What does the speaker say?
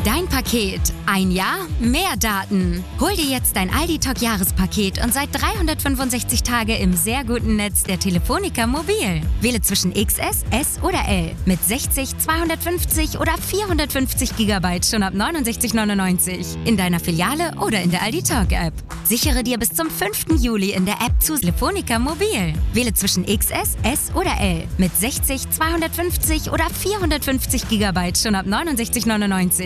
Dein Paket. Ein Jahr, mehr Daten. Hol dir jetzt dein Aldi Talk Jahrespaket und seit 365 Tage im sehr guten Netz der Telefonica Mobil. Wähle zwischen XS, S oder L mit 60, 250 oder 450 GB schon ab 69,99 in deiner Filiale oder in der Aldi Talk App. Sichere dir bis zum 5. Juli in der App zu Telefonica Mobil. Wähle zwischen XS, S oder L mit 60, 250 oder 450 GB schon ab 69,99.